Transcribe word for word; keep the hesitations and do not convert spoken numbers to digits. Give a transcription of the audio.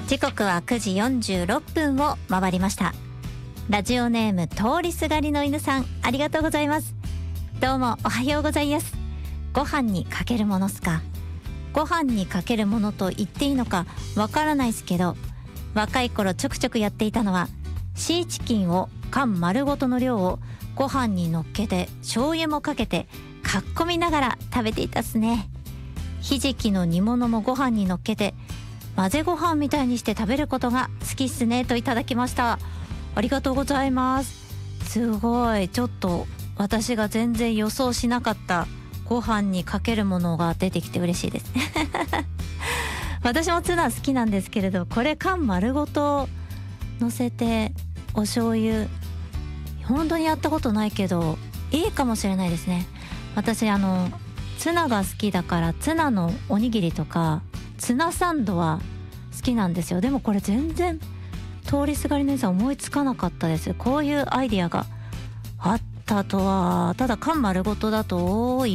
時刻はくじよんじゅうろっぷんを回りました。ラジオネーム通りすがりの犬さん、ありがとうございます。どうもおはようございます。ご飯にかけるものっすか。ご飯にかけるものと言っていいのかわからないですけど、若い頃ちょくちょくやっていたのは、シーチキンを缶丸ごとの量をご飯に乗っけて醤油もかけてかっこみながら食べていたっすね。ひじきの煮物もご飯に乗っけて混ぜご飯みたいにして食べることが好きっすね、といただきました。ありがとうございます。すごい、ちょっと私が全然予想しなかったご飯にかけるものが出てきて嬉しいです私もツナ好きなんですけれど、これ缶丸ごと乗せてお醤油、本当にやったことないけどいいかもしれないですね。私あのツナが好きだからツナのおにぎりとかツナサンドは好きなんですよ。でもこれ全然通りすがりのやつは思いつかなかったです。こういうアイディアがあったとは。ただ缶丸ごとだと多い